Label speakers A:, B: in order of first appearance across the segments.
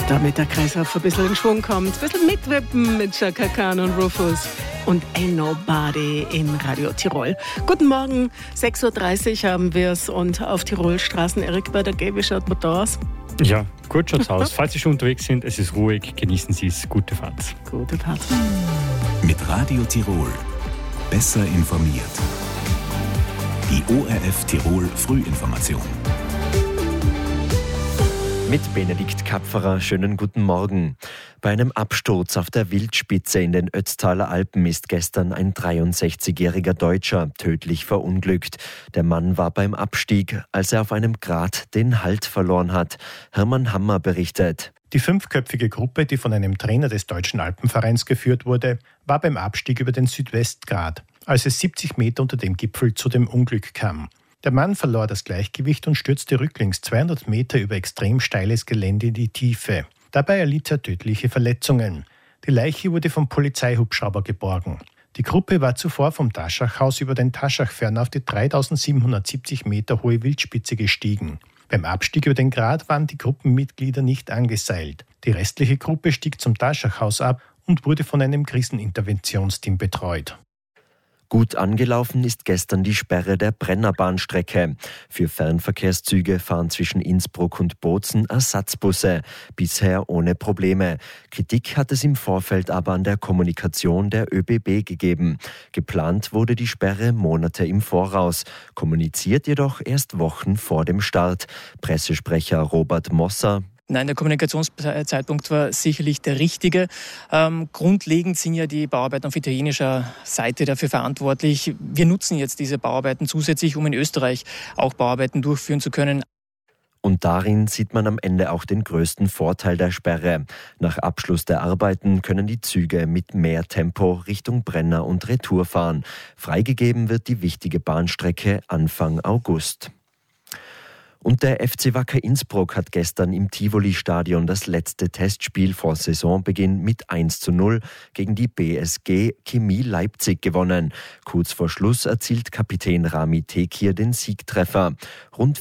A: damit der Kreislauf ein bisschen in Schwung kommt. Ein bisschen mitwippen mit Chaka Khan und Rufus und Ain't Nobody in Radio Tirol. Guten Morgen, 6.30 Uhr haben wir es und auf Tirolstraßen. Erik bei der G, wie schaut man da aus?
B: Ja, gut schaut's aus. Falls Sie schon unterwegs sind, es ist ruhig, genießen Sie es. Gute Fahrt.
A: Gute Fahrt.
C: Mit Radio Tirol. Besser informiert. Die ORF Tirol Frühinformation.
D: Mit Benedikt Kapferer, schönen guten Morgen. Bei einem Absturz auf der Wildspitze in den Ötztaler Alpen ist gestern ein 63-jähriger Deutscher tödlich verunglückt. Der Mann war beim Abstieg, als er auf einem Grat den Halt verloren hat. Hermann Hammer berichtet.
E: Die 5-köpfige Gruppe, die von einem Trainer des Deutschen Alpenvereins geführt wurde, war beim Abstieg über den Südwestgrat, als es 70 Meter unter dem Gipfel zu dem Unglück kam. Der Mann verlor das Gleichgewicht und stürzte rücklings 200 Meter über extrem steiles Gelände in die Tiefe. Dabei erlitt er tödliche Verletzungen. Die Leiche wurde vom Polizeihubschrauber geborgen. Die Gruppe war zuvor vom Taschachhaus über den Taschachferner auf die 3770 Meter hohe Wildspitze gestiegen. Beim Abstieg über den Grat waren die Gruppenmitglieder nicht angeseilt. Die restliche Gruppe stieg zum Taschachhaus ab und wurde von einem Kriseninterventionsteam betreut.
D: Gut angelaufen ist gestern die Sperre der Brennerbahnstrecke. Für Fernverkehrszüge fahren zwischen Innsbruck und Bozen Ersatzbusse. Bisher ohne Probleme. Kritik hat es im Vorfeld aber an der Kommunikation der ÖBB gegeben. Geplant wurde die Sperre Monate im Voraus. Kommuniziert jedoch erst Wochen vor dem Start. Pressesprecher Robert Mosser:
F: Nein, der Kommunikationszeitpunkt war sicherlich der richtige. Grundlegend sind ja die Bauarbeiten auf italienischer Seite dafür verantwortlich. Wir nutzen jetzt diese Bauarbeiten zusätzlich, um in Österreich auch Bauarbeiten durchführen zu können.
D: Und darin sieht man am Ende auch den größten Vorteil der Sperre. Nach Abschluss der Arbeiten können die Züge mit mehr Tempo Richtung Brenner und Retour fahren. Freigegeben wird die wichtige Bahnstrecke Anfang August. Und der FC Wacker Innsbruck hat gestern im Tivoli-Stadion das letzte Testspiel vor Saisonbeginn mit 1:0 gegen die BSG Chemie Leipzig gewonnen. Kurz vor Schluss erzielt Kapitän Rami Tekir den Siegtreffer. Rund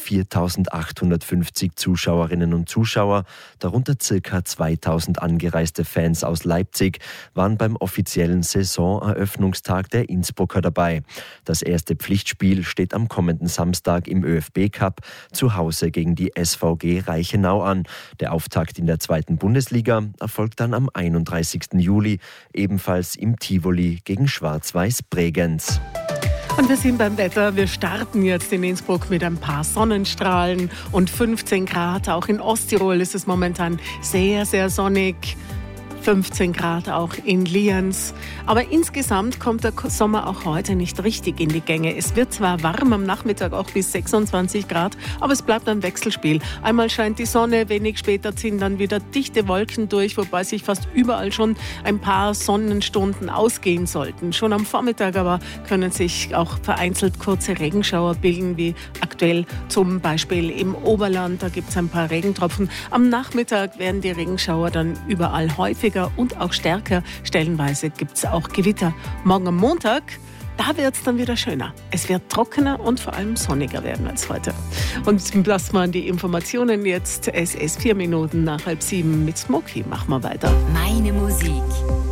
D: 4.850 Zuschauerinnen und Zuschauer, darunter ca. 2.000 angereiste Fans aus Leipzig, waren beim offiziellen Saisoneröffnungstag der Innsbrucker dabei. Das erste Pflichtspiel steht am kommenden Samstag im ÖFB-Cup zu Hause gegen die SVG Reichenau an. Der Auftakt in der 2. Bundesliga erfolgt dann am 31. Juli, ebenfalls im Tivoli gegen Schwarz-Weiß Bregenz.
A: Und wir sind beim Wetter. Wir starten jetzt in Innsbruck mit ein paar Sonnenstrahlen und 15 Grad. Auch in Osttirol ist es momentan sehr, sehr sonnig. 15 Grad auch in Lienz. Aber insgesamt kommt der Sommer auch heute nicht richtig in die Gänge. Es wird zwar warm am Nachmittag auch bis 26 Grad, aber es bleibt ein Wechselspiel. Einmal scheint die Sonne, wenig später ziehen dann wieder dichte Wolken durch, wobei sich fast überall schon ein paar Sonnenstunden ausgehen sollten. Schon am Vormittag aber können sich auch vereinzelt kurze Regenschauer bilden, wie aktuell zum Beispiel im Oberland. Da gibt es ein paar Regentropfen. Am Nachmittag werden die Regenschauer dann überall häufiger und auch stärker. Stellenweise gibt es auch Gewitter. Morgen am Montag, da wird es dann wieder schöner. Es wird trockener und vor allem sonniger werden als heute. Und das waren die Informationen jetzt. Es ist 4 Minuten nach 6:30 mit Smokey. Machen wir weiter.
G: Meine Musik.